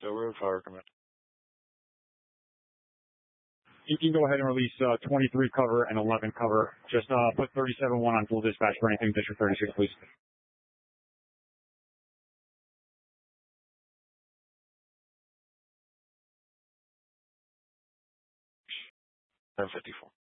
Delaware Fire Command. You can go ahead and release 23 cover and 11 cover. Just put 37-1 on full dispatch for anything District 36, please. 1054.